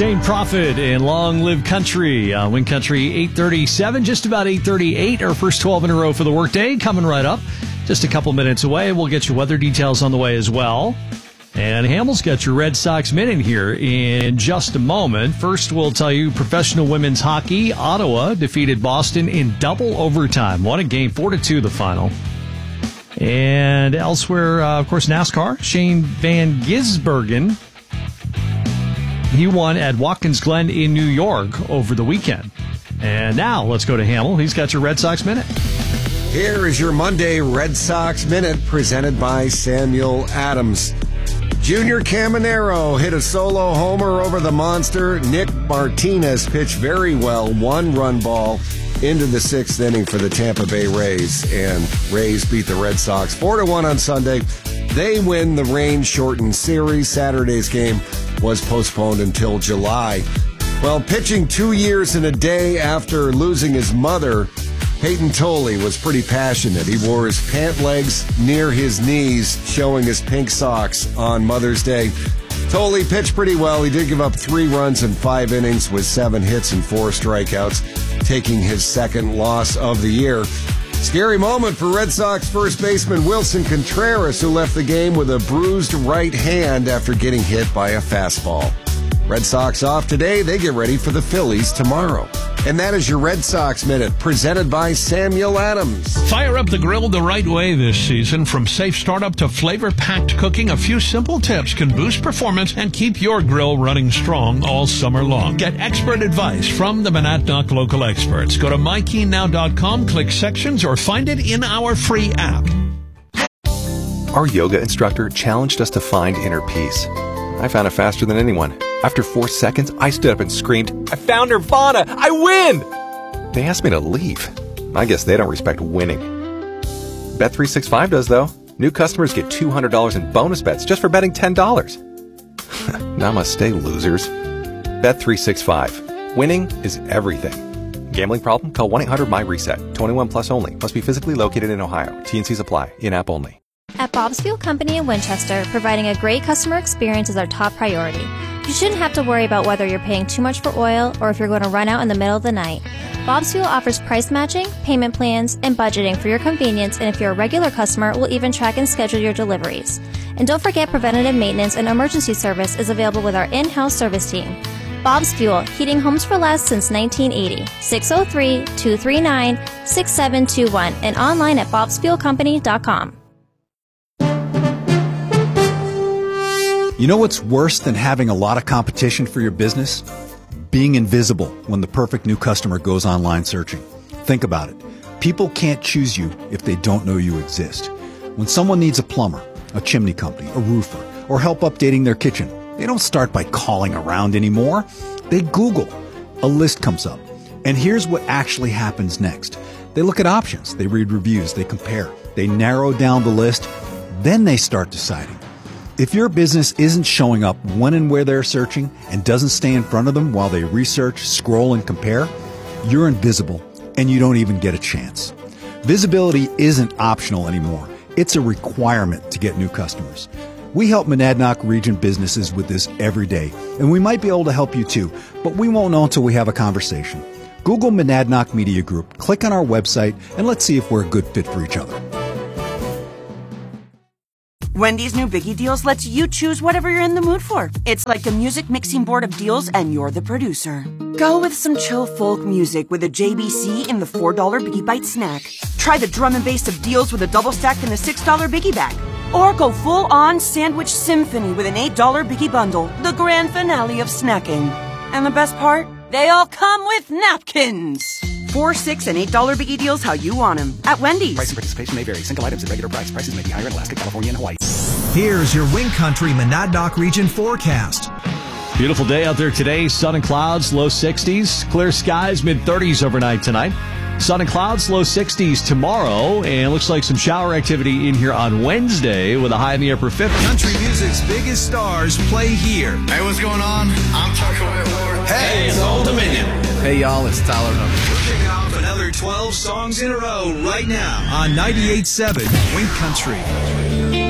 Shane Prophet and Long Live Country. Win Country 837, just about 838. Our first 12 in a row for the workday coming right up. Just a couple minutes away. We'll get you weather details on the way as well. And Hamill's got your Red Sox Minute here in just a moment. First, we'll tell you professional women's hockey. Ottawa defeated Boston in double overtime. Won a game 4-2 the final. And elsewhere, of course, NASCAR. Shane Van Gisbergen. He won at Watkins Glen in New York over the weekend. And now let's go to Hamill. He's got your Red Sox Minute. Here is your Monday Red Sox Minute presented by Samuel Adams. Junior Caminero hit a solo homer over the monster. Nick Martinez pitched very well, one-run ball into the sixth inning for the Tampa Bay Rays. And Rays beat the Red Sox 4-1 on Sunday. They win the rain-shortened series. Saturday's game was postponed until July. Well, pitching 2 years and a day after losing his mother, Peyton Tolley was pretty passionate. He wore his pant legs near his knees, showing his pink socks on Mother's Day. Tolley pitched pretty well. He did give up 3 runs in 5 innings with 7 hits and 4 strikeouts, taking his second loss of the year. Scary moment for Red Sox first baseman Wilson Contreras, who left the game with a bruised right hand after getting hit by a fastball. Red Sox off today. They get ready for the Phillies tomorrow. And that is your Red Sox Minute, presented by Samuel Adams. Fire up the grill the right way this season. From safe startup to flavor-packed cooking, a few simple tips can boost performance and keep your grill running strong all summer long. Get expert advice from the Monadnock local experts. Go to MyKeyNow.com, click sections, or find it in our free app. Our yoga instructor challenged us to find inner peace. I found it faster than anyone. After 4 seconds, I stood up and screamed, "I found Nirvana! I win!" They asked me to leave. I guess they don't respect winning. Bet365 does, though. New customers get $200 in bonus bets just for betting $10. Namaste, losers. Bet365. Winning is everything. Gambling problem? Call 1-800-MY-RESET. 21 plus only. Must be physically located in Ohio. T&Cs apply. In-app only. At Bob's Fuel Company in Winchester, providing a great customer experience is our top priority. You shouldn't have to worry about whether you're paying too much for oil or if you're going to run out in the middle of the night. Bob's Fuel offers price matching, payment plans, and budgeting for your convenience, and if you're a regular customer, we'll even track and schedule your deliveries. And don't forget, preventative maintenance and emergency service is available with our in-house service team. Bob's Fuel, heating homes for less since 1980. 603-239-6721 and online at bobsfuelcompany.com. You know what's worse than having a lot of competition for your business? Being invisible when the perfect new customer goes online searching. Think about it. People can't choose you if they don't know you exist. When someone needs a plumber, a chimney company, a roofer, or help updating their kitchen, they don't start by calling around anymore. They Google. A list comes up. And here's what actually happens next. They look at options. They read reviews. They compare. They narrow down the list. Then they start deciding. If your business isn't showing up when and where they're searching and doesn't stay in front of them while they research, scroll, and compare, you're invisible and you don't even get a chance. Visibility isn't optional anymore. It's a requirement to get new customers. We help Monadnock region businesses with this every day, and we might be able to help you too, but we won't know until we have a conversation. Google Monadnock Media Group, click on our website, and let's see if we're a good fit for each other. Wendy's new Biggie Deals lets you choose whatever you're in the mood for. It's like a music mixing board of deals, and you're the producer. Go with some chill folk music with a JBC in the $4 Biggie Bite snack. Try the drum and bass of deals with a double stack in the $6 Biggie Bag. Or go full-on sandwich symphony with an $8 Biggie Bundle, the grand finale of snacking. And the best part? They all come with napkins. $4, $6, and $8 Biggie Deals how you want them at Wendy's. Price and participation may vary. Single items at regular price. Prices may be higher in Alaska, California, and Hawaii. Here's your Win Country Monadnock region forecast. Beautiful day out there today. Sun and clouds, low 60s. Clear skies, mid-30s overnight tonight. Sun and clouds, low 60s tomorrow. And looks like some shower activity in here on Wednesday with a high in the upper 50s. Country music's biggest stars play here. Hey, what's going on? I'm Tucker Whitmore. Hey, it's Old Dominion. Hey, y'all, it's Tyler Hubbard. We're kicking off another 12 songs in a row right now on 98.7 Win Country.